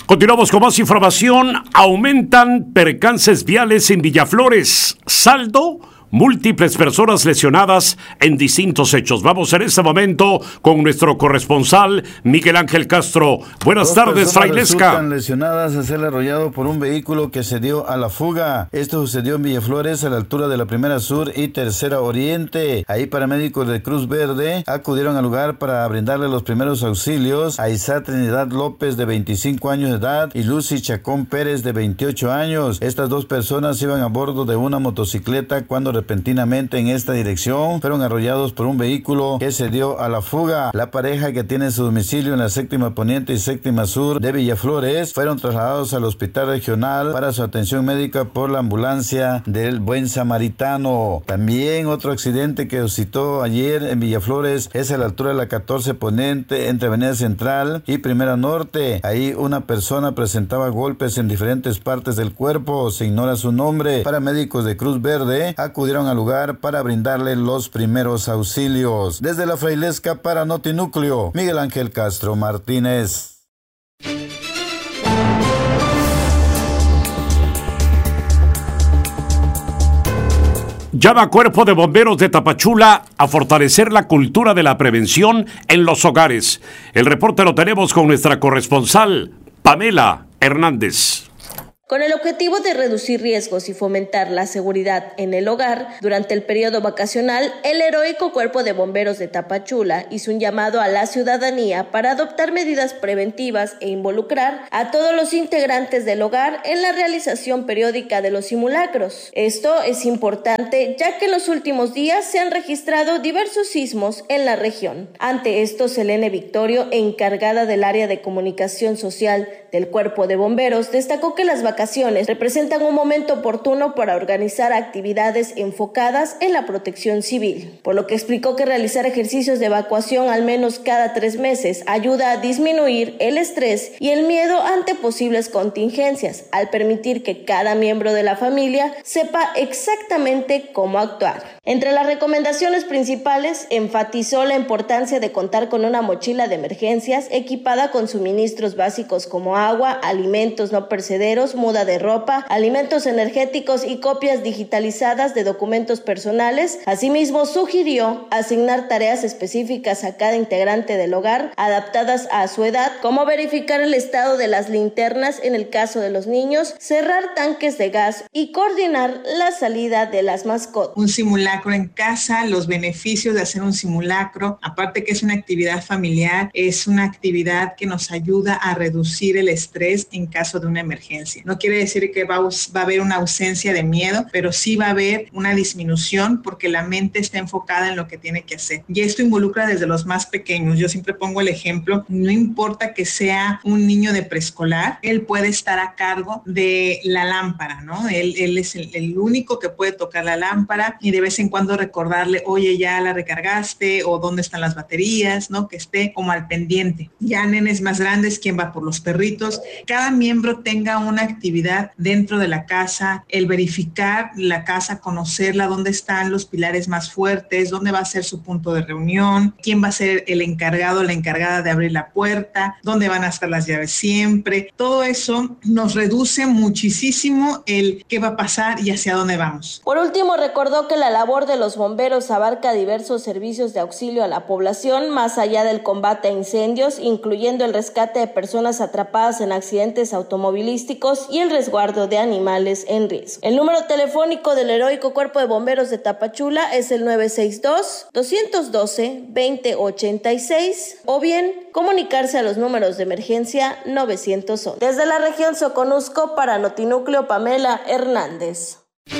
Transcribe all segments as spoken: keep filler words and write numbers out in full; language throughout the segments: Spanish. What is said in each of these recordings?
Continuamos con más información. Aumentan percances viales en Villaflores. Saldo: múltiples personas lesionadas en distintos hechos. Vamos en este momento con nuestro corresponsal Miguel Ángel Castro. Buenas Dos tardes, Frailesca. Resultan lesionadas al ser arrollado por un vehículo que se dio a la fuga. Esto sucedió en Villaflores, a la altura de la Primera Sur y Tercera Oriente. Ahí paramédicos de Cruz Verde acudieron al lugar para brindarle los primeros auxilios a Isa Trinidad López, de veinticinco años de edad, y Lucy Chacón Pérez, de veintiocho años. Estas dos personas iban a bordo de una motocicleta cuando repentinamente en esta dirección fueron arrollados por un vehículo que se dio a la fuga. La pareja, que tiene su domicilio en la Séptima Poniente y Séptima Sur de Villaflores, fueron trasladados al hospital regional para su atención médica por la ambulancia del Buen Samaritano. También otro accidente que suscitó ayer en Villaflores es a la altura de la catorce Poniente, entre Avenida Central y Primera Norte. Ahí una persona presentaba golpes en diferentes partes del cuerpo, se ignora su nombre. Paramédicos de Cruz Verde acudieron al lugar para brindarle los primeros auxilios. Desde la Frailesca para Notinúcleo, Miguel Ángel Castro Martínez. Llama Cuerpo de Bomberos de Tapachula a fortalecer la cultura de la prevención en los hogares. El reporte lo tenemos con nuestra corresponsal, Pamela Hernández. Con el objetivo de reducir riesgos y fomentar la seguridad en el hogar, durante el periodo vacacional, el heroico Cuerpo de Bomberos de Tapachula hizo un llamado a la ciudadanía para adoptar medidas preventivas e involucrar a todos los integrantes del hogar en la realización periódica de los simulacros. Esto es importante, ya que en los últimos días se han registrado diversos sismos en la región. Ante esto, Selene Victorio, encargada del área de comunicación social del Cuerpo de Bomberos, destacó que las vacaciones Vacaciones representan un momento oportuno para organizar actividades enfocadas en la protección civil, por lo que explicó que realizar ejercicios de evacuación al menos cada tres meses ayuda a disminuir el estrés y el miedo ante posibles contingencias, al permitir que cada miembro de la familia sepa exactamente cómo actuar. Entre las recomendaciones principales, enfatizó la importancia de contar con una mochila de emergencias equipada con suministros básicos como agua, alimentos no perecederos, muda de ropa, alimentos energéticos y copias digitalizadas de documentos personales. Asimismo, sugirió asignar tareas específicas a cada integrante del hogar, adaptadas a su edad, como verificar el estado de las linternas en el caso de los niños, cerrar tanques de gas y coordinar la salida de las mascotas. Un simulacro en casa, los beneficios de hacer un simulacro, aparte que es una actividad familiar, es una actividad que nos ayuda a reducir el estrés en caso de una emergencia. No quiere decir que va, va a haber una ausencia de miedo, pero sí va a haber una disminución porque la mente está enfocada en lo que tiene que hacer. Y esto involucra desde los más pequeños. Yo siempre pongo el ejemplo, no importa que sea un niño de preescolar, él puede estar a cargo de la lámpara, ¿no? Él, él es el, el único que puede tocar la lámpara y de vez en cuando recordarle, oye, ya la recargaste, o dónde están las baterías, ¿no? Que esté como al pendiente. Ya nenes más grandes, quien va por los perritos. Cada miembro tenga una actividad dentro de la casa, el verificar la casa, conocerla, dónde están los pilares más fuertes, dónde va a ser su punto de reunión, quién va a ser el encargado o la encargada de abrir la puerta, dónde van a estar las llaves siempre. Todo eso nos reduce muchísimo el qué va a pasar y hacia dónde vamos. Por último, recordó que la labor de los bomberos abarca diversos servicios de auxilio a la población, más allá del combate a incendios, incluyendo el rescate de personas atrapadas en accidentes automovilísticos y el resguardo de animales en riesgo. El número telefónico del heroico Cuerpo de Bomberos de Tapachula es el nueve seis dos, dos uno dos, dos cero ocho seis o bien comunicarse a los números de emergencia novecientos once. Desde la región Soconusco, para Notinúcleo, Pamela Hernández.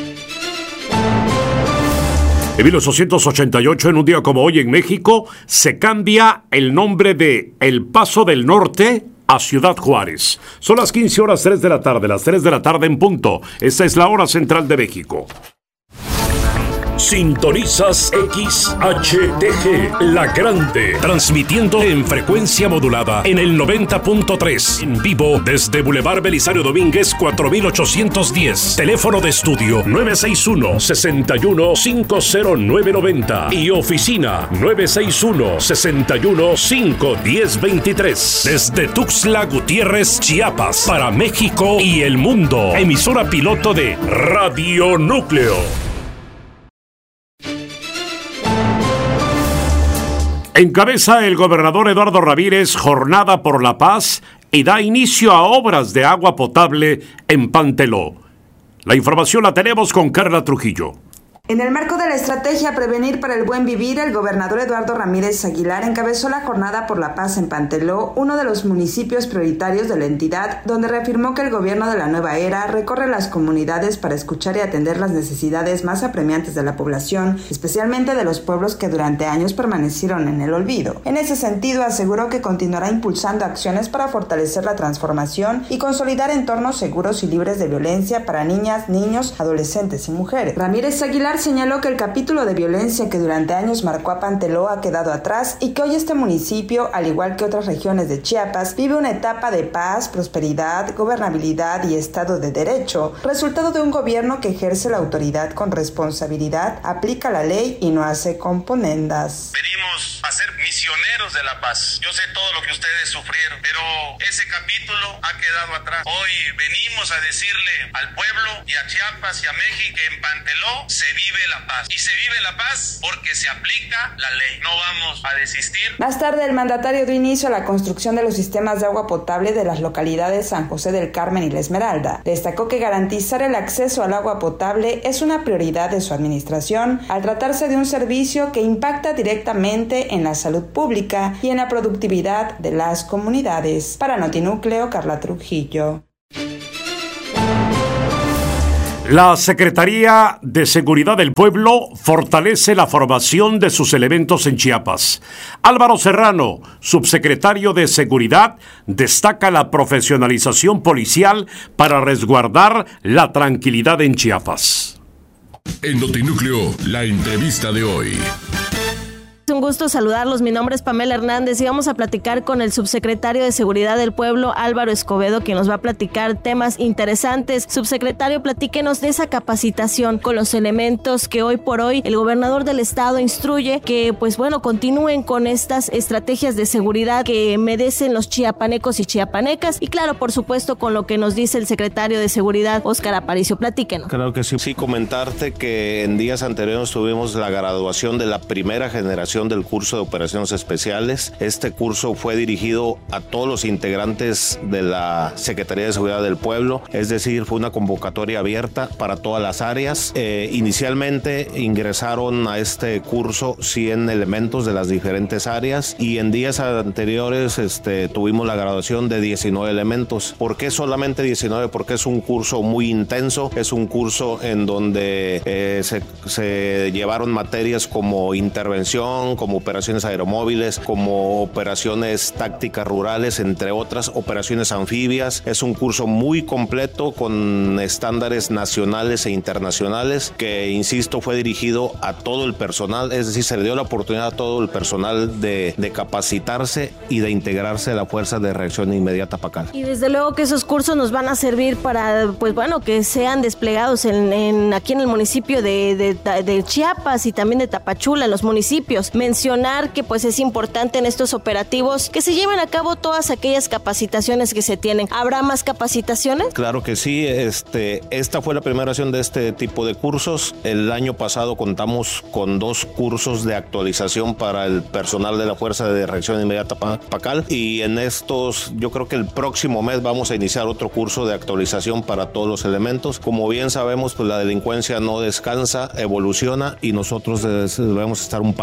En mil ochocientos ochenta y ocho, en un día como hoy en México, se cambia el nombre de El Paso del Norte a Ciudad Juárez. Son las quince horas tres de la tarde, las tres de la tarde en punto. Esta es la hora central de México. Sintonizas X H T G, La Grande, transmitiendo en frecuencia modulada en el noventa punto tres, en vivo desde Boulevard Belisario Domínguez cuatro mil ochocientos diez. Teléfono de estudio nueve seis uno, seis uno, cinco cero nueve nueve cero y oficina nueve seis uno, seis uno, cinco uno cero dos tres. Desde Tuxtla Gutiérrez, Chiapas, para México y el mundo. Emisora piloto de Radio Núcleo. Encabeza el gobernador Eduardo Ramírez Jornada por la Paz y da inicio a obras de agua potable en Panteló. La información la tenemos con Carla Trujillo. En el marco de la estrategia Prevenir para el Buen Vivir, el gobernador Eduardo Ramírez Aguilar encabezó la Jornada por la Paz en Panteló, uno de los municipios prioritarios de la entidad, donde reafirmó que el gobierno de la nueva era recorre las comunidades para escuchar y atender las necesidades más apremiantes de la población, especialmente de los pueblos que durante años permanecieron en el olvido. En ese sentido, aseguró que continuará impulsando acciones para fortalecer la transformación y consolidar entornos seguros y libres de violencia para niñas, niños, adolescentes y mujeres. Ramírez Aguilar señaló que el capítulo de violencia que durante años marcó a Panteló ha quedado atrás y que hoy este municipio, al igual que otras regiones de Chiapas, vive una etapa de paz, prosperidad, gobernabilidad y Estado de Derecho, resultado de un gobierno que ejerce la autoridad con responsabilidad, aplica la ley y no hace componendas. Venimos a ser misioneros de la paz. Yo sé todo lo que ustedes sufrieron, pero ese capítulo ha quedado atrás. Hoy venimos a decirle al pueblo y a Chiapas y a México que en Panteló se vive vive la paz. Y se vive la paz porque se aplica la ley. No vamos a desistir. Más tarde, el mandatario dio inicio a la construcción de los sistemas de agua potable de las localidades San José del Carmen y La Esmeralda. Destacó que garantizar el acceso al agua potable es una prioridad de su administración, al tratarse de un servicio que impacta directamente en la salud pública y en la productividad de las comunidades. Para Notinúcleo, Carla Trujillo. La Secretaría de Seguridad del Pueblo fortalece la formación de sus elementos en Chiapas. Álvaro Serrano, subsecretario de Seguridad, destaca la profesionalización policial para resguardar la tranquilidad en Chiapas. En Notinúcleo, la entrevista de hoy. Es un gusto saludarlos, mi nombre es Pamela Hernández y vamos a platicar con el subsecretario de Seguridad del Pueblo, Álvaro Escobedo, quien nos va a platicar temas interesantes. Subsecretario, platíquenos de esa capacitación con los elementos que hoy por hoy el gobernador del estado instruye que, pues bueno, continúen con estas estrategias de seguridad que merecen los chiapanecos y chiapanecas y claro, por supuesto, con lo que nos dice el secretario de Seguridad, Óscar Aparicio. Platíquenos. Claro que sí. Sí, comentarte que en días anteriores tuvimos la graduación de la primera generación del curso de operaciones especiales. Este curso fue dirigido a todos los integrantes de la Secretaría de Seguridad del Pueblo, es decir, fue una convocatoria abierta para todas las áreas. Eh, inicialmente ingresaron a este curso cien elementos de las diferentes áreas y en días anteriores este, tuvimos la graduación de diecinueve elementos. ¿Por qué solamente diecinueve? Porque es un curso muy intenso, es un curso en donde eh, se, se llevaron materias como intervención, como operaciones aeromóviles, como operaciones tácticas rurales, entre otras, operaciones anfibias. Es un curso muy completo con estándares nacionales e internacionales que, insisto, fue dirigido a todo el personal, es decir, se le dio la oportunidad a todo el personal de, de capacitarse y de integrarse a la Fuerza de Reacción Inmediata PACAL. Y desde luego que esos cursos nos van a servir para, pues bueno, que sean desplegados en, en aquí en el municipio de, de, de Chiapas y también de Tapachula, en los municipios. Mencionar que pues es importante en estos operativos que se lleven a cabo todas aquellas capacitaciones que se tienen. ¿Habrá más capacitaciones? Claro que sí, este, esta fue la primera versión de este tipo de cursos. El año pasado contamos con dos cursos de actualización para el personal de la Fuerza de Reacción Inmediata PACAL y en estos, yo creo que el próximo mes vamos a iniciar otro curso de actualización para todos los elementos. Como bien sabemos, pues la delincuencia no descansa, evoluciona y nosotros debemos estar un paso adelante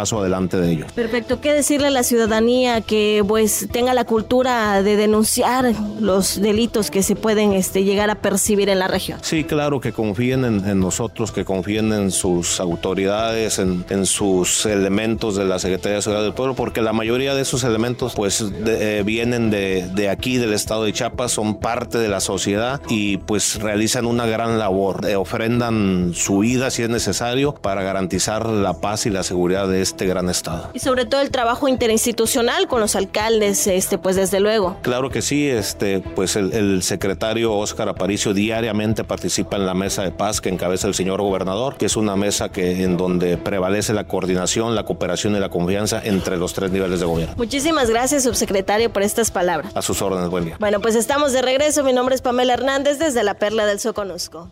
relevante de ello. Perfecto. ¿Qué decirle a la ciudadanía que pues tenga la cultura de denunciar los delitos que se pueden este, llegar a percibir en la región? Sí, claro, que confíen en, en nosotros, que confíen en sus autoridades, en, en sus elementos de la Secretaría de Seguridad del Pueblo, porque la mayoría de esos elementos pues de, eh, vienen de, de aquí, del estado de Chiapas, son parte de la sociedad y pues realizan una gran labor, eh, ofrendan su vida si es necesario para garantizar la paz y la seguridad de este gran estado. Y sobre todo el trabajo interinstitucional con los alcaldes, este, pues desde luego. Claro que sí, este, pues el, el secretario Óscar Aparicio diariamente participa en la mesa de paz que encabeza el señor gobernador, que es una mesa que en donde prevalece la coordinación, la cooperación y la confianza entre los tres niveles de gobierno. Muchísimas gracias, subsecretario, por estas palabras. A sus órdenes, buen día. Bueno, pues estamos de regreso. Mi nombre es Pamela Hernández desde la Perla del Soconusco.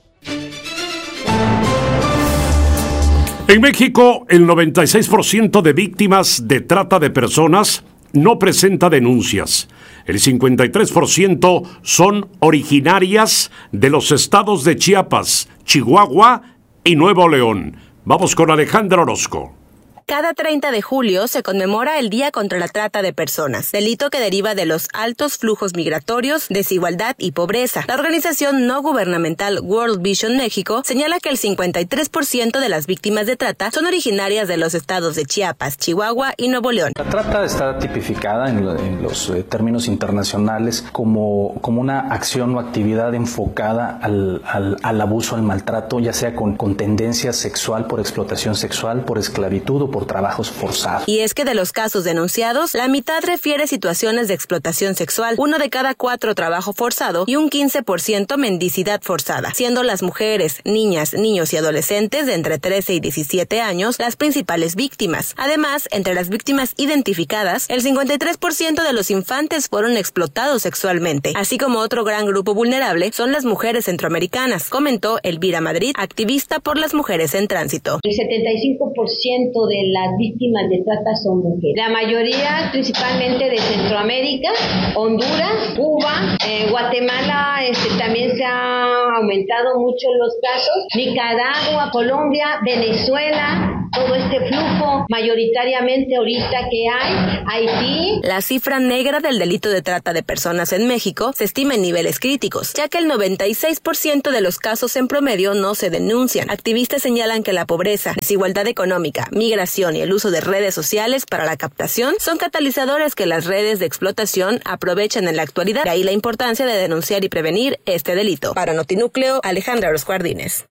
En México, el noventa y seis por ciento de víctimas de trata de personas no presenta denuncias. El cincuenta y tres por ciento son originarias de los estados de Chiapas, Chihuahua y Nuevo León. Vamos con Alejandra Orozco. Cada treinta de julio se conmemora el Día contra la Trata de Personas, delito que deriva de los altos flujos migratorios, desigualdad y pobreza. La organización no gubernamental World Vision México señala que el cincuenta y tres por ciento de las víctimas de trata son originarias de los estados de Chiapas, Chihuahua y Nuevo León. La trata está tipificada en, en los eh, términos internacionales como, como una acción o actividad enfocada al, al, al abuso, al maltrato, ya sea con, con tendencia sexual, por explotación sexual, por esclavitud o por trabajos forzados. Y es que de los casos denunciados, la mitad refiere situaciones de explotación sexual, uno de cada cuatro trabajo forzado y un quince por ciento mendicidad forzada, siendo las mujeres, niñas, niños y adolescentes de entre trece y diecisiete años las principales víctimas. Además, entre las víctimas identificadas, el cincuenta y tres por ciento de los infantes fueron explotados sexualmente, así como otro gran grupo vulnerable son las mujeres centroamericanas, comentó Elvira Madrid, activista por las mujeres en tránsito. El setenta y cinco por ciento de las víctimas de trata son mujeres. La mayoría principalmente de Centroamérica, Honduras, Cuba, eh, Guatemala, este, también se han aumentado mucho los casos, Nicaragua, Colombia, Venezuela, todo este flujo mayoritariamente ahorita que hay, Haití. La cifra negra del delito de trata de personas en México se estima en niveles críticos, ya que el noventa y seis por ciento de los casos en promedio no se denuncian. Activistas señalan que la pobreza, desigualdad económica, migración y el uso de redes sociales para la captación son catalizadores que las redes de explotación aprovechan en la actualidad. De ahí la importancia de denunciar y prevenir este delito. Para Notinúcleo, Alejandra Orozco Ardínez.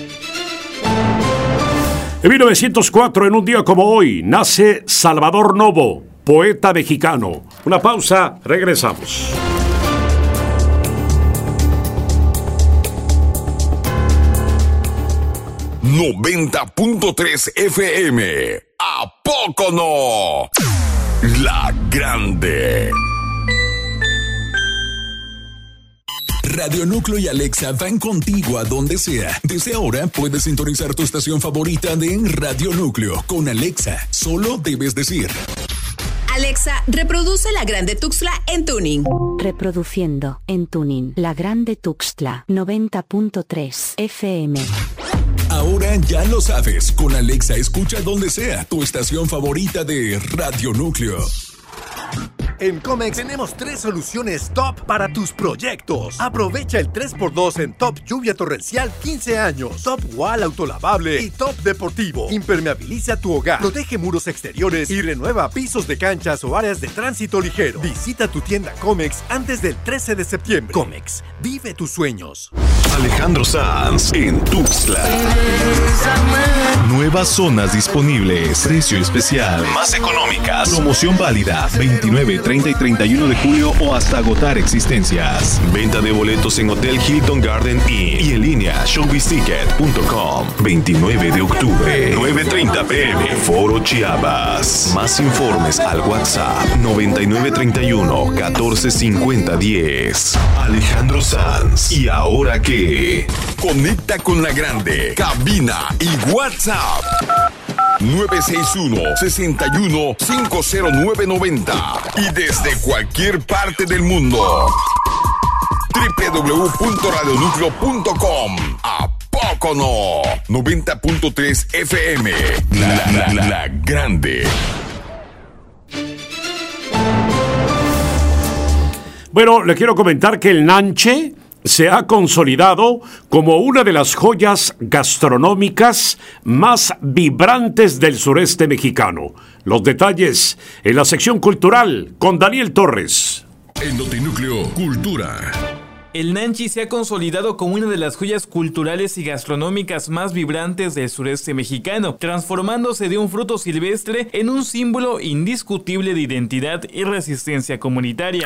En mil novecientos cuatro, en un día como hoy, nace Salvador Novo, poeta mexicano. Una pausa, regresamos. noventa punto tres F M. ¿A poco no? La Grande. Radio Núcleo y Alexa van contigo a donde sea. Desde ahora puedes sintonizar tu estación favorita de Radio Núcleo. Con Alexa, solo debes decir: Alexa, reproduce La Grande Tuxtla en tuning. Reproduciendo en tuning La Grande Tuxtla noventa punto tres F M. Ahora ya lo sabes, con Alexa escucha donde sea tu estación favorita de Radio Núcleo. En Comex tenemos tres soluciones top para tus proyectos. Aprovecha el tres por dos en Top Lluvia Torrencial quince años, Top Wall Autolavable y Top Deportivo. Impermeabiliza tu hogar, protege muros exteriores y renueva pisos de canchas o áreas de tránsito ligero. Visita tu tienda Comex antes del trece de septiembre. Comex, vive tus sueños. Alejandro Sanz en Tuxtla. Nuevas zonas disponibles. Precio especial. Más económicas. Promoción válida veintinueve, treinta y treinta y uno de julio o hasta agotar existencias. Venta de boletos en Hotel Hilton Garden Inn y en línea showbiz ticket punto com. veintinueve de octubre, nueve treinta p m Foro Chiapas. Más informes al WhatsApp noventa y nueve treinta y uno, catorce cincuenta diez. Alejandro Sanz. ¿Y ahora qué? Conecta con La Grande. Cabina y WhatsApp nueve seis uno, seis uno, cinco cero nueve nueve cero y desde cualquier parte del mundo doble u doble u doble u punto radio núcleo punto com. ¿A poco teléfono noventa punto tres F M. La, la, la, la grande. Bueno, le quiero comentar que el nanche se ha consolidado como una de las joyas gastronómicas más vibrantes del sureste mexicano. Los detalles en la sección cultural con Daniel Torres. En Notinúcleo Cultura. El nanchi se ha consolidado como una de las joyas culturales y gastronómicas más vibrantes del sureste mexicano, transformándose de un fruto silvestre en un símbolo indiscutible de identidad y resistencia comunitaria.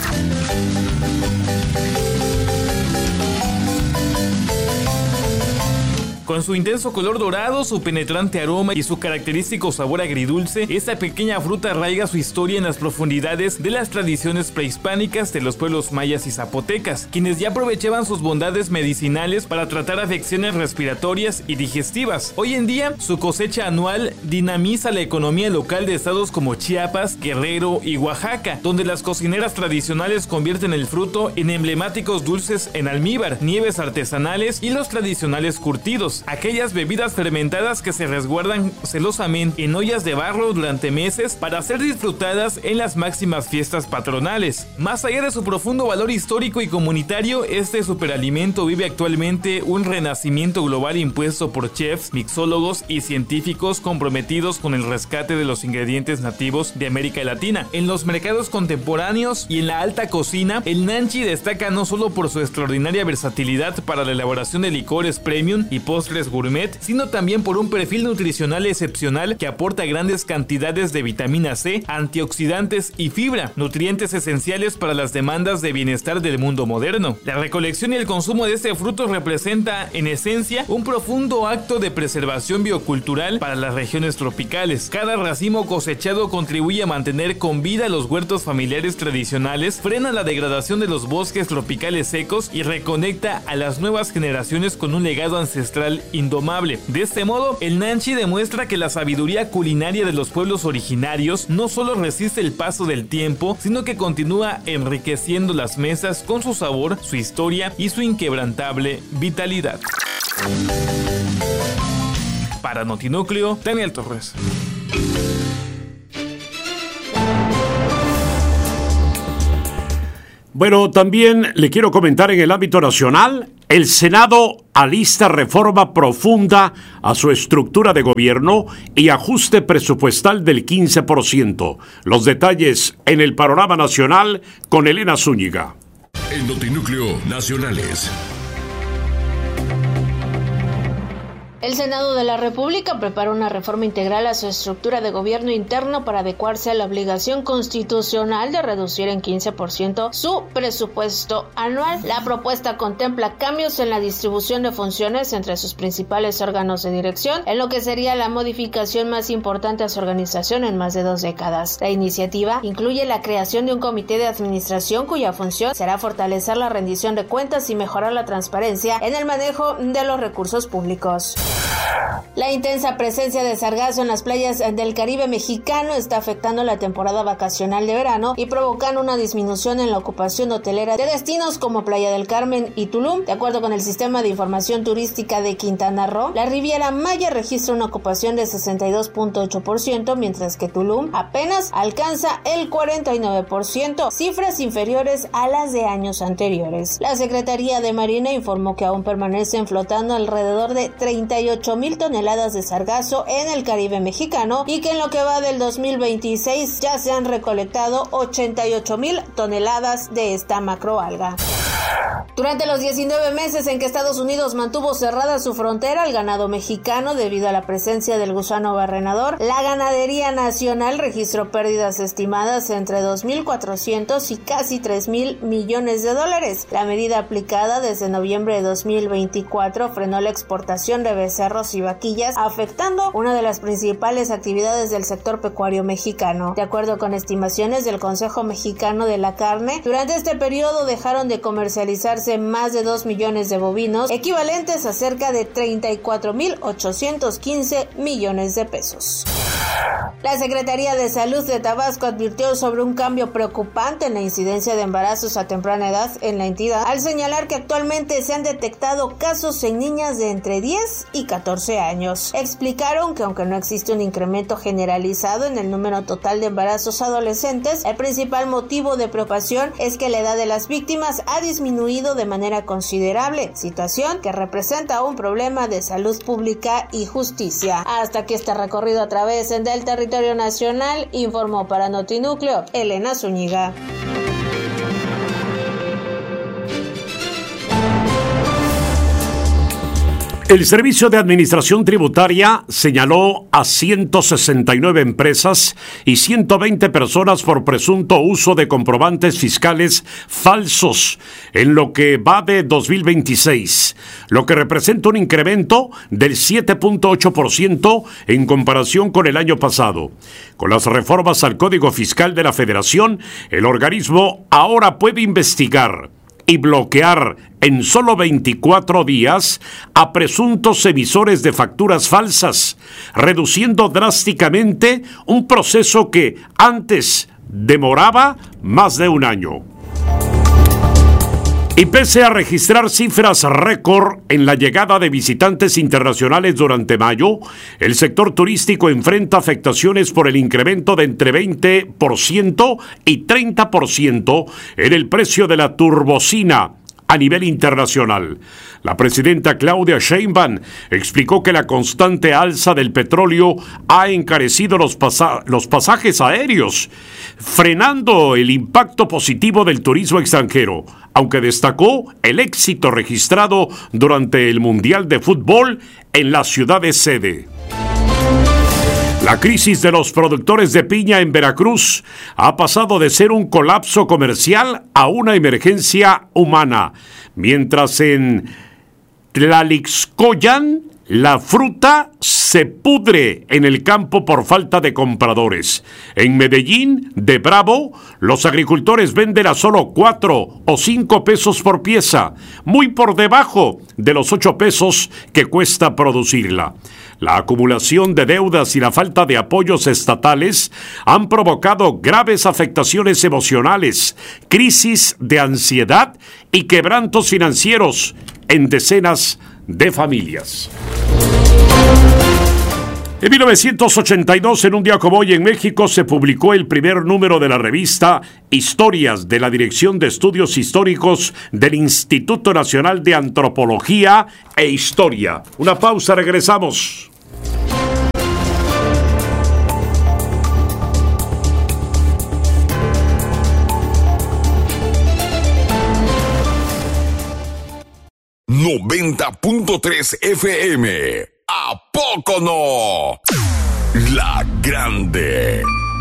Con su intenso color dorado, su penetrante aroma y su característico sabor agridulce, esta pequeña fruta arraiga su historia en las profundidades de las tradiciones prehispánicas de los pueblos mayas y zapotecas, quienes ya aprovechaban sus bondades medicinales para tratar afecciones respiratorias y digestivas. Hoy en día, su cosecha anual dinamiza la economía local de estados como Chiapas, Guerrero y Oaxaca, donde las cocineras tradicionales convierten el fruto en emblemáticos dulces en almíbar, nieves artesanales y los tradicionales curtidos, aquellas bebidas fermentadas que se resguardan celosamente en ollas de barro durante meses para ser disfrutadas en las máximas fiestas patronales. Más allá de su profundo valor histórico y comunitario, este superalimento vive actualmente un renacimiento global impuesto por chefs, mixólogos y científicos comprometidos con el rescate de los ingredientes nativos de América Latina. En los mercados contemporáneos y en la alta cocina, el nanchi destaca no solo por su extraordinaria versatilidad para la elaboración de licores premium y postres gourmet, sino también por un perfil nutricional excepcional que aporta grandes cantidades de vitamina C, antioxidantes y fibra, nutrientes esenciales para las demandas de bienestar del mundo moderno. La recolección y el consumo de este fruto representa, en esencia, un profundo acto de preservación biocultural para las regiones tropicales. Cada racimo cosechado contribuye a mantener con vida los huertos familiares tradicionales, frena la degradación de los bosques tropicales secos y reconecta a las nuevas generaciones con un legado ancestral indomable. De este modo, el nanchi demuestra que la sabiduría culinaria de los pueblos originarios no solo resiste el paso del tiempo, sino que continúa enriqueciendo las mesas con su sabor, su historia y su inquebrantable vitalidad. Para Notinúcleo, Daniel Torres. Bueno, también le quiero comentar en el ámbito nacional, el Senado alista reforma profunda a su estructura de gobierno y ajuste presupuestal del quince por ciento. Los detalles en el panorama nacional con Elena Zúñiga. En Notinúcleo Nacionales. El Senado de la República prepara una reforma integral a su estructura de gobierno interno para adecuarse a la obligación constitucional de reducir en quince por ciento su presupuesto anual. La propuesta contempla cambios en la distribución de funciones entre sus principales órganos de dirección, en lo que sería la modificación más importante a su organización en más de dos décadas. La iniciativa incluye la creación de un comité de administración cuya función será fortalecer la rendición de cuentas y mejorar la transparencia en el manejo de los recursos públicos. La intensa presencia de sargazo en las playas del Caribe mexicano está afectando la temporada vacacional de verano y provocando una disminución en la ocupación hotelera de destinos como Playa del Carmen y Tulum. De acuerdo con el Sistema de Información Turística de Quintana Roo, la Riviera Maya registra una ocupación de sesenta y dos punto ocho por ciento, mientras que Tulum apenas alcanza el cuarenta y nueve por ciento, cifras inferiores a las de años anteriores. La Secretaría de Marina informó que aún permanecen flotando alrededor de treinta y ocho mil toneladas de sargazo en el Caribe mexicano y que en lo que va del dos mil veintiséis ya se han recolectado ochenta y ocho mil toneladas de esta macroalga. Durante los diecinueve meses en que Estados Unidos mantuvo cerrada su frontera al ganado mexicano debido a la presencia del gusano barrenador, la ganadería nacional registró pérdidas estimadas entre dos mil cuatrocientos y casi tres mil millones de dólares. La medida aplicada desde noviembre de dos mil veinticuatro frenó la exportación de becerros y vaquillas, afectando una de las principales actividades del sector pecuario mexicano. De acuerdo con estimaciones del Consejo Mexicano de la Carne, durante este periodo dejaron de comercializarse más de dos millones de bovinos, equivalentes a cerca de treinta y cuatro mil ochocientos quince millones de pesos. La Secretaría de Salud de Tabasco advirtió sobre un cambio preocupante en la incidencia de embarazos a temprana edad en la entidad, al señalar que actualmente se han detectado casos en niñas de entre diez y catorce años. Explicaron que aunque no existe un incremento generalizado en el número total de embarazos adolescentes, el principal motivo de preocupación es que la edad de las víctimas ha disminuido de manera considerable, situación que representa un problema de salud pública y justicia. Hasta aquí este recorrido a través del territorio nacional, informó para Notinúcleo Elena Zúñiga. El Servicio de Administración Tributaria señaló a ciento sesenta y nueve empresas y ciento veinte personas por presunto uso de comprobantes fiscales falsos en lo que va de dos mil veintiséis, lo que representa un incremento del siete punto ocho por ciento en comparación con el año pasado. Con las reformas al Código Fiscal de la Federación, el organismo ahora puede investigar y bloquear en solo veinticuatro días a presuntos emisores de facturas falsas, reduciendo drásticamente un proceso que antes demoraba más de un año. Y pese a registrar cifras récord en la llegada de visitantes internacionales durante mayo, el sector turístico enfrenta afectaciones por el incremento de entre veinte por ciento y treinta por ciento en el precio de la turbocina a nivel internacional. La presidenta Claudia Sheinbaum explicó que la constante alza del petróleo ha encarecido los, pasa- los pasajes aéreos, frenando el impacto positivo del turismo extranjero, aunque destacó el éxito registrado durante el Mundial de Fútbol en la ciudad de sede. La crisis de los productores de piña en Veracruz ha pasado de ser un colapso comercial a una emergencia humana, mientras en Tlalixcoyan la fruta se pudre en el campo por falta de compradores. En Medellín, de Bravo, los agricultores venden a solo cuatro o cinco pesos por pieza, muy por debajo de los ocho pesos que cuesta producirla. La acumulación de deudas y la falta de apoyos estatales han provocado graves afectaciones emocionales, crisis de ansiedad y quebrantos financieros en decenas de familias. En mil novecientos ochenta y dos, en un día como hoy en México, se publicó el primer número de la revista Historias de la Dirección de Estudios Históricos del Instituto Nacional de Antropología e Historia. Una pausa, regresamos. noventa punto tres F M. ¿A poco no? La Grande.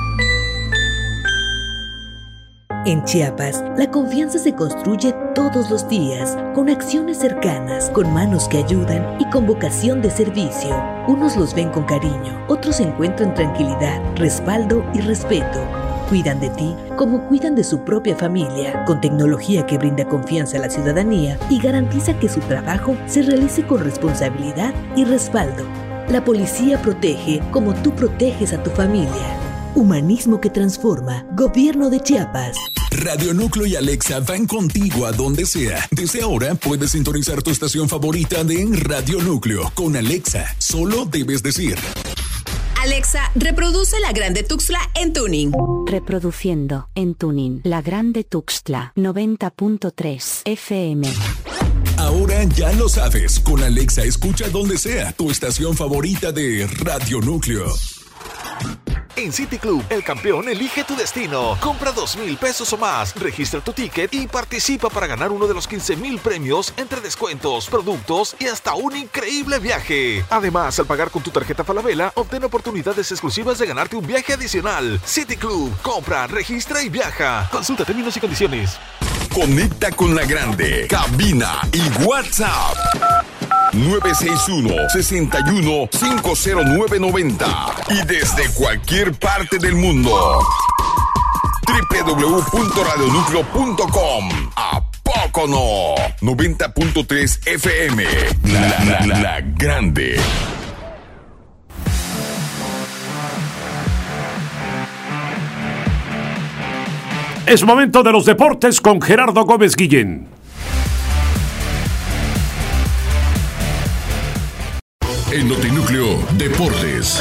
En Chiapas, la confianza se construye todos los días, con acciones cercanas, con manos que ayudan y con vocación de servicio. Unos los ven con cariño, otros encuentran tranquilidad, respaldo y respeto. Cuidan de ti como cuidan de su propia familia, con tecnología que brinda confianza a la ciudadanía y garantiza que su trabajo se realice con responsabilidad y respaldo. La policía protege como tú proteges a tu familia. Humanismo que transforma. Gobierno de Chiapas. Radio Núcleo y Alexa van contigo a donde sea. Desde ahora puedes sintonizar tu estación favorita de Radio Núcleo con Alexa. Solo debes decir: Alexa, reproduce La Grande Tuxtla en tuning. Reproduciendo en tuning La Grande Tuxtla noventa punto tres F M. Ahora ya lo sabes, con Alexa escucha donde sea tu estación favorita de Radio Núcleo. En City Club, el campeón elige tu destino. Compra dos mil pesos o más, registra tu ticket y participa para ganar uno de los quince mil premios entre descuentos, productos y hasta un increíble viaje. Además, al pagar con tu tarjeta Falabella, obtén oportunidades exclusivas de ganarte un viaje adicional. City Club, compra, registra y viaja. Consulta términos y condiciones. Conecta con la Grande. Cabina y WhatsApp. nueve seis uno, seis uno, cinco cero nueve nueve cero. Y desde cualquier parte del mundo, doble u doble u doble u punto radio núcleo punto com. ¿A poco no? noventa punto tres F M. La, la, la, la Grande. Es momento de los deportes con Gerardo Gómez Guillén. En Notinúcleo Deportes.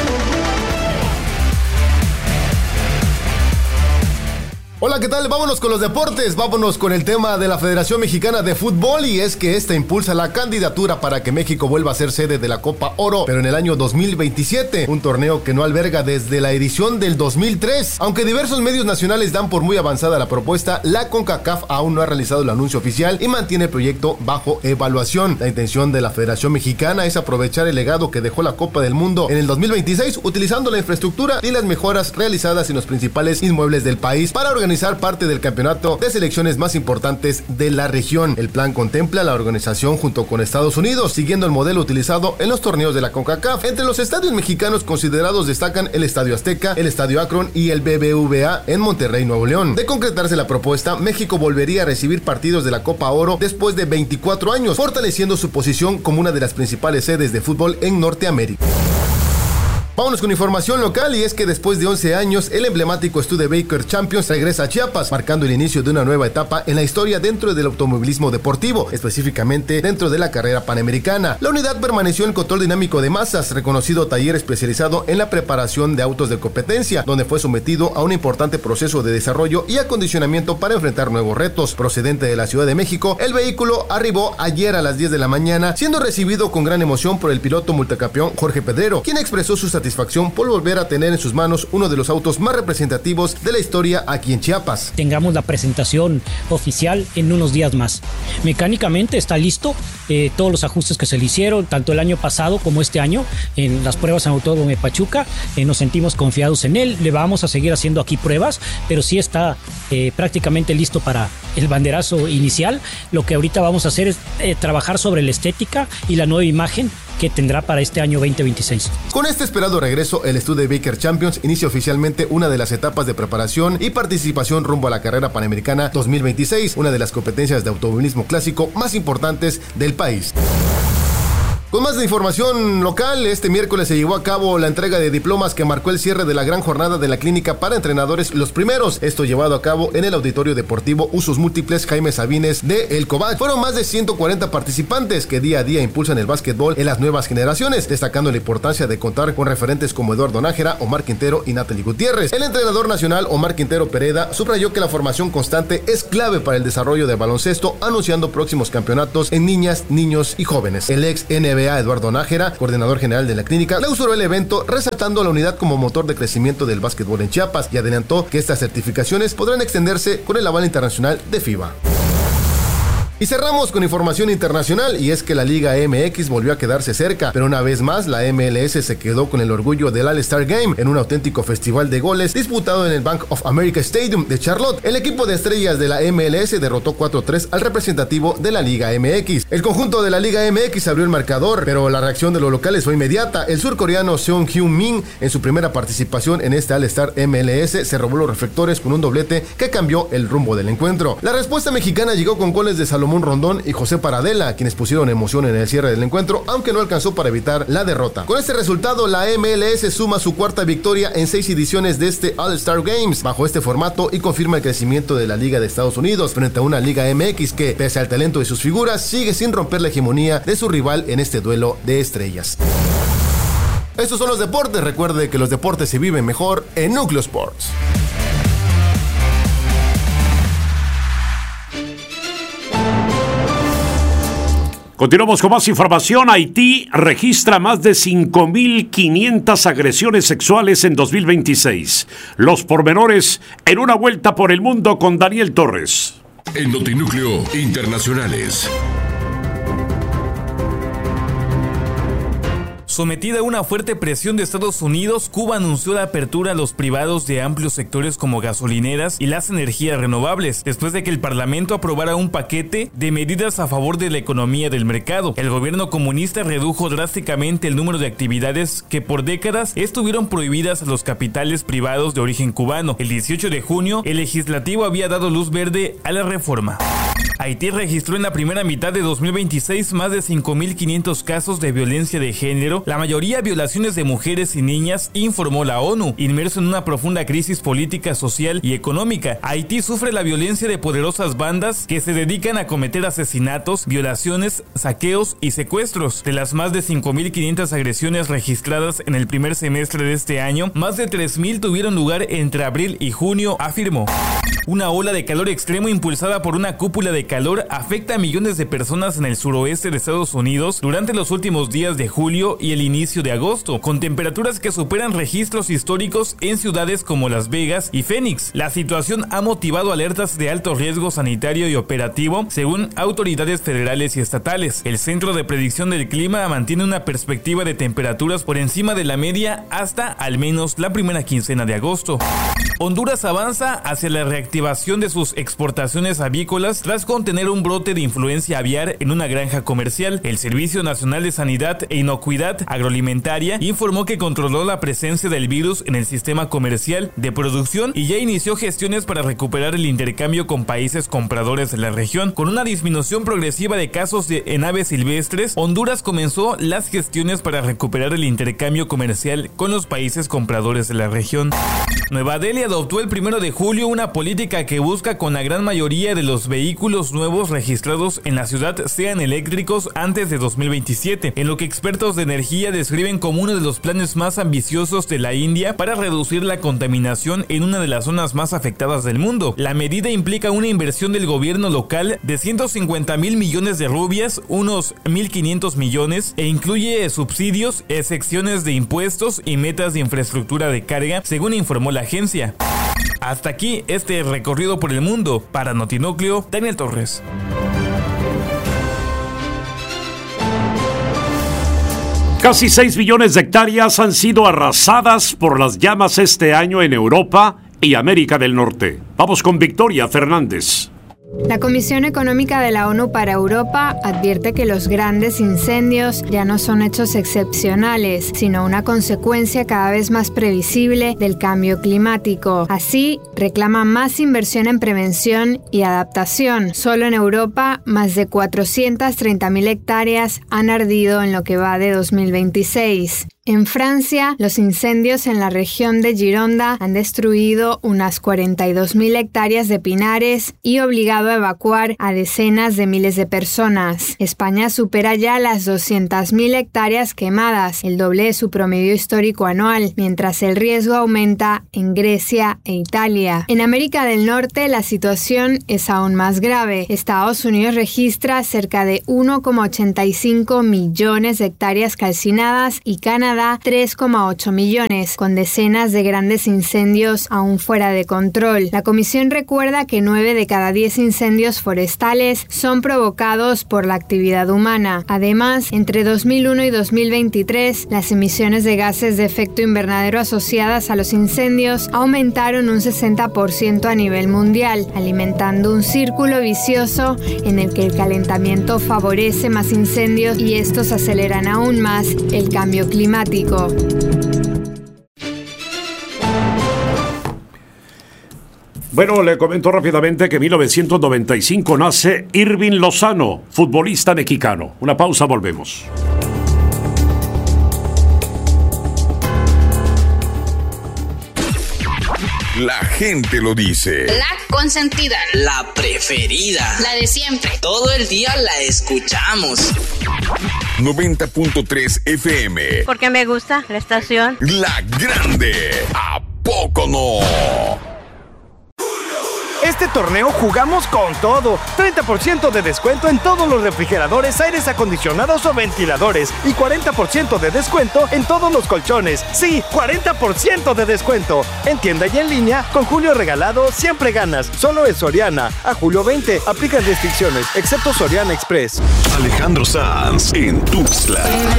Hola, ¿qué tal? Vámonos con los deportes, vámonos con el tema de la Federación Mexicana de Fútbol, y es que esta impulsa la candidatura para que México vuelva a ser sede de la Copa Oro, pero en el año dos mil veintisiete, un torneo que no alberga desde la edición del dos mil tres. Aunque diversos medios nacionales dan por muy avanzada la propuesta, la CONCACAF aún no ha realizado el anuncio oficial y mantiene el proyecto bajo evaluación. La intención de la Federación Mexicana es aprovechar el legado que dejó la Copa del Mundo en el dos mil veintiséis, utilizando la infraestructura y las mejoras realizadas en los principales inmuebles del país para organizar parte del campeonato de selecciones más importantes de la región. El plan contempla la organización junto con Estados Unidos, siguiendo el modelo utilizado en los torneos de la CONCACAF. Entre los estadios mexicanos considerados destacan el Estadio Azteca, el Estadio Akron y el B B V A en Monterrey, Nuevo León. De concretarse la propuesta, México volvería a recibir partidos de la Copa Oro después de veinticuatro años, fortaleciendo su posición como una de las principales sedes de fútbol en Norteamérica. Vámonos con información local, y es que después de once años, el emblemático Studebaker Champions regresa a Chiapas, marcando el inicio de una nueva etapa en la historia dentro del automovilismo deportivo, específicamente dentro de la carrera panamericana. La unidad permaneció en el control dinámico de masas, reconocido taller especializado en la preparación de autos de competencia, donde fue sometido a un importante proceso de desarrollo y acondicionamiento para enfrentar nuevos retos. Procedente de la Ciudad de México, el vehículo arribó ayer a las diez de la mañana, siendo recibido con gran emoción por el piloto multicampeón Jorge Pedrero, quien expresó su satisfacción satisfacción por volver a tener en sus manos uno de los autos más representativos de la historia aquí en Chiapas. Tengamos la presentación oficial en unos días más. Mecánicamente está listo, eh, todos los ajustes que se le hicieron, tanto el año pasado como este año, en las pruebas en Autódromo de Pachuca, eh, nos sentimos confiados en él, le vamos a seguir haciendo aquí pruebas, pero sí está eh, prácticamente listo para el banderazo inicial. Lo que ahorita vamos a hacer es eh, trabajar sobre la estética y la nueva imagen que tendrá para este año veinte veintiséis. Con este esperado regreso, el Studebaker Champions inicia oficialmente una de las etapas de preparación y participación rumbo a la carrera panamericana dos mil veintiséis, una de las competencias de automovilismo clásico más importantes del país. Con más de información local, este miércoles se llevó a cabo la entrega de diplomas que marcó el cierre de la gran jornada de la clínica para entrenadores Los Primeros. Esto llevado a cabo en el Auditorio Deportivo Usos Múltiples Jaime Sabines de El Cobach. Fueron más de ciento cuarenta participantes que día a día impulsan el básquetbol en las nuevas generaciones, destacando la importancia de contar con referentes como Eduardo Nájera, Omar Quintero y Natalie Gutiérrez. El entrenador nacional Omar Quintero Pereda subrayó que la formación constante es clave para el desarrollo del baloncesto, anunciando próximos campeonatos en niñas, niños y jóvenes. El ex N B A Eduardo Nájera, coordinador general de la clínica, clausuró el evento resaltando la unidad como motor de crecimiento del básquetbol en Chiapas y adelantó que estas certificaciones podrán extenderse con el aval internacional de FIBA. Y cerramos con información internacional, y es que la Liga M X volvió a quedarse cerca, pero una vez más la M L S se quedó con el orgullo del All-Star Game en un auténtico festival de goles disputado en el Bank of America Stadium de Charlotte. El equipo de estrellas de la M L S derrotó cuatro tres al representativo de la Liga M X. El conjunto de la Liga M X abrió el marcador, pero la reacción de los locales fue inmediata. El surcoreano Seon Hyun-min, en su primera participación en este All-Star M L S, se robó los reflectores con un doblete que cambió el rumbo del encuentro. La respuesta mexicana llegó con goles de Salomón Rondón y José Paradela, quienes pusieron emoción en el cierre del encuentro, aunque no alcanzó para evitar la derrota. Con este resultado, la M L S suma su cuarta victoria en seis ediciones de este All-Star Games bajo este formato y confirma el crecimiento de la Liga de Estados Unidos frente a una Liga M X que, pese al talento de sus figuras, sigue sin romper la hegemonía de su rival en este duelo de estrellas. Estos son los deportes. Recuerde que los deportes se viven mejor en Núcleo Sports. Continuamos con más información. Haití registra más de cinco mil quinientas agresiones sexuales en dos mil veintiséis. Los pormenores en una vuelta por el mundo con Daniel Torres. En Notinúcleo Internacionales. Sometida a una fuerte presión de Estados Unidos, Cuba anunció la apertura a los privados de amplios sectores como gasolineras y las energías renovables, después de que el Parlamento aprobara un paquete de medidas a favor de la economía del mercado. El gobierno comunista redujo drásticamente el número de actividades que por décadas estuvieron prohibidas a los capitales privados de origen cubano. El dieciocho de junio, el legislativo había dado luz verde a la reforma. Haití registró en la primera mitad de dos mil veintiséis más de cinco mil quinientos casos de violencia de género, la mayoría violaciones de mujeres y niñas, informó la ONU. Inmerso en una profunda crisis política, social y económica, Haití sufre la violencia de poderosas bandas que se dedican a cometer asesinatos, violaciones, saqueos y secuestros. De las más de cinco mil quinientas agresiones registradas en el primer semestre de este año, más de tres mil tuvieron lugar entre abril y junio, afirmó. Una ola de calor extremo impulsada por una cúpula de calor afecta a millones de personas en el suroeste de Estados Unidos durante los últimos días de julio y el inicio de agosto, con temperaturas que superan registros históricos en ciudades como Las Vegas y Phoenix. La situación ha motivado alertas de alto riesgo sanitario y operativo, según autoridades federales y estatales. El Centro de Predicción del Clima mantiene una perspectiva de temperaturas por encima de la media hasta al menos la primera quincena de agosto. Honduras avanza hacia la reactivación de sus exportaciones avícolas tras contener un brote de influencia aviar en una granja comercial. El Servicio Nacional de Sanidad e Inocuidad Agroalimentaria informó que controló la presencia del virus en el sistema comercial de producción y ya inició gestiones para recuperar el intercambio con países compradores de la región. Con una disminución progresiva de casos de, en aves silvestres, Honduras comenzó las gestiones para recuperar el intercambio comercial con los países compradores de la región. Nueva Delhi adoptó el primero de julio una política que busca con la gran mayoría de los vehículos nuevos registrados en la ciudad sean eléctricos antes de dos mil veintisiete, en lo que expertos de energía describen como uno de los planes más ambiciosos de la India para reducir la contaminación en una de las zonas más afectadas del mundo. La medida implica una inversión del gobierno local de ciento cincuenta mil millones de rupias, unos mil quinientos millones, e incluye subsidios, exenciones de impuestos y metas de infraestructura de carga, según informó la agencia. Hasta aquí este recorrido por el mundo. Para Notinúcleo, Daniel Torres. Casi seis millones de hectáreas han sido arrasadas por las llamas este año en Europa y América del Norte. Vamos con Victoria Fernández. La Comisión Económica de la ONU para Europa advierte que los grandes incendios ya no son hechos excepcionales, sino una consecuencia cada vez más previsible del cambio climático. Así, reclama más inversión en prevención y adaptación. Solo en Europa, más de cuatrocientas treinta mil hectáreas han ardido en lo que va de dos mil veintiséis. En Francia, los incendios en la región de Gironda han destruido unas cuarenta y dos mil hectáreas de pinares y obligado a evacuar a decenas de miles de personas. España supera ya las doscientas mil hectáreas quemadas, el doble de su promedio histórico anual, mientras el riesgo aumenta en Grecia e Italia. En América del Norte, la situación es aún más grave. Estados Unidos registra cerca de uno coma ochenta y cinco millones de hectáreas calcinadas y Canadá tres coma ocho millones, con decenas de grandes incendios aún fuera de control. La comisión recuerda que nueve de cada diez incendios forestales son provocados por la actividad humana. Además, entre dos mil uno y dos mil veintitrés, las emisiones de gases de efecto invernadero asociadas a los incendios aumentaron un sesenta por ciento a nivel mundial, alimentando un círculo vicioso en el que el calentamiento favorece más incendios y estos aceleran aún más el cambio climático. Bueno, le comento rápidamente que en mil novecientos noventa y cinco nace Irving Lozano, futbolista mexicano. Una pausa, volvemos. La gente lo dice. La consentida. La preferida. La de siempre. Todo el día la escuchamos. noventa punto tres F M. Porque me gusta la estación. La Grande. ¿A poco no? Este torneo jugamos con todo. treinta por ciento de descuento en todos los refrigeradores, aires acondicionados o ventiladores. Y cuarenta por ciento de descuento en todos los colchones. Sí, cuarenta por ciento de descuento. En tienda y en línea, con Julio Regalado siempre ganas. Solo en Soriana. A julio veinte, aplican restricciones, excepto Soriana Express. Alejandro Sanz en Tuxtla.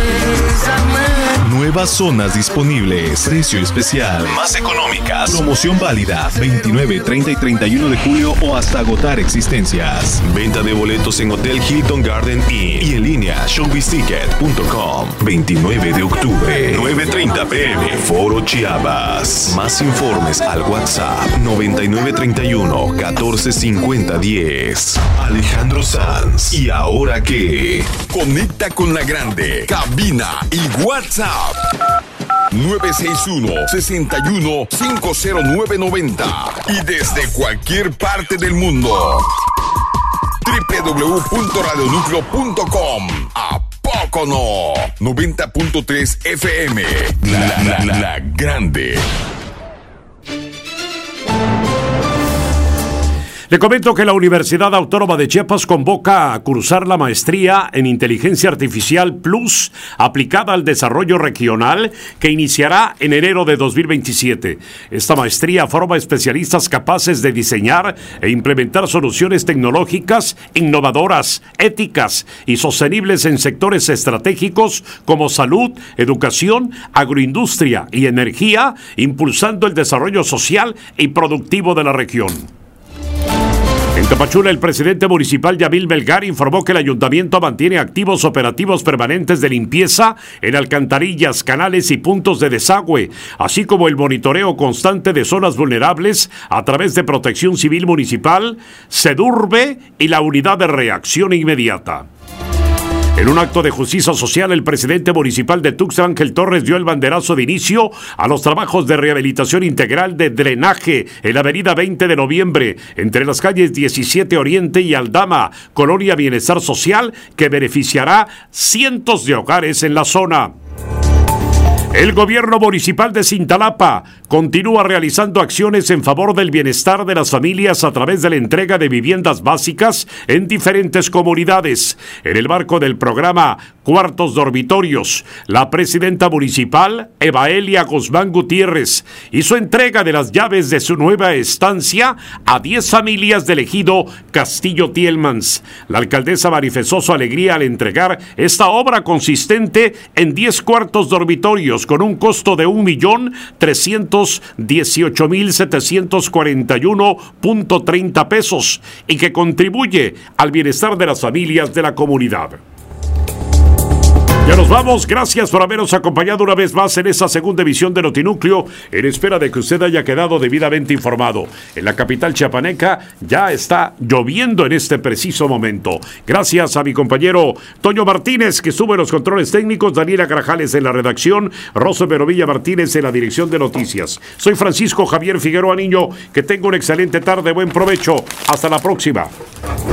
Nuevas zonas disponibles. Precio especial. Más económicas. Promoción válida veintinueve, treinta y treinta y uno de de julio o hasta agotar existencias. Venta de boletos en Hotel Hilton Garden Inn y en línea showbiz ticket punto com. veintinueve de octubre, nueve treinta p m, Foro Chiapas. Más informes al WhatsApp noventa y nueve treinta y uno catorce cincuenta diez. Alejandro Sanz. ¿Y ahora qué? Conecta con la grande. Cabina y WhatsApp. nueve seis uno, seis uno, cinco cero nueve nueve cero. Y desde cualquier parte del mundo. doble u doble u doble u punto radio núcleo punto com. ¿A poco no? noventa punto tres F M. La, la, la, la grande. Le comento que la Universidad Autónoma de Chiapas convoca a cursar la maestría en Inteligencia Artificial Plus aplicada al desarrollo regional que iniciará en enero de dos mil veintisiete. Esta maestría forma especialistas capaces de diseñar e implementar soluciones tecnológicas innovadoras, éticas y sostenibles en sectores estratégicos como salud, educación, agroindustria y energía, impulsando el desarrollo social y productivo de la región. En Tapachula, el presidente municipal Yamil Melgar informó que el ayuntamiento mantiene activos operativos permanentes de limpieza en alcantarillas, canales y puntos de desagüe, así como el monitoreo constante de zonas vulnerables a través de Protección Civil Municipal, SEDURBE y la Unidad de Reacción Inmediata. En un acto de justicia social, el presidente municipal de Tuxtla, Ángel Torres, dio el banderazo de inicio a los trabajos de rehabilitación integral de drenaje en la avenida veinte de noviembre, entre las calles diecisiete Oriente y Aldama, Colonia Bienestar Social, que beneficiará cientos de hogares en la zona. El gobierno municipal de Cintalapa continúa realizando acciones en favor del bienestar de las familias a través de la entrega de viviendas básicas en diferentes comunidades. En el marco del programa Cuartos Dormitorios, la presidenta municipal, Evaelia Guzmán Gutiérrez, hizo entrega de las llaves de su nueva estancia a diez familias del ejido Castillo Tielmans. La alcaldesa manifestó su alegría al entregar esta obra consistente en diez cuartos dormitorios con un costo de un millón trescientos dieciocho mil setecientos cuarenta y uno punto treinta pesos y que contribuye al bienestar de las familias de la comunidad. Ya nos vamos, gracias por habernos acompañado una vez más en esta segunda emisión de Notinúcleo, en espera de que usted haya quedado debidamente informado. En la capital chiapaneca ya está lloviendo en este preciso momento. Gracias a mi compañero Toño Martínez, que estuvo en los controles técnicos, Daniela Grajales en la redacción, Rosa Verovilla Martínez en la dirección de noticias. Soy Francisco Javier Figueroa Niño, que tenga una excelente tarde, buen provecho, hasta la próxima.